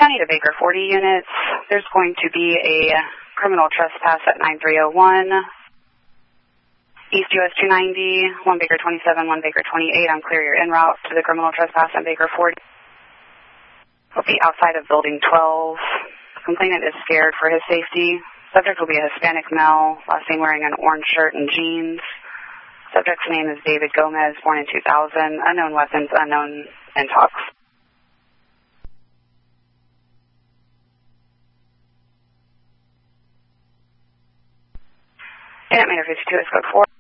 County to Baker 40 units. There's going to be a criminal trespass at 9301. East US 290, 1 Baker 27, 1 Baker 28. I'm clear you're en route to the criminal trespass on Baker 40. Will be outside of building 12. Complainant is scared for his safety. Subject will be a Hispanic male, last name wearing an orange shirt and jeans. Subject's name is David Gomez, born in 2000. Unknown weapons, unknown intox. Internet Mater 52 is code 4.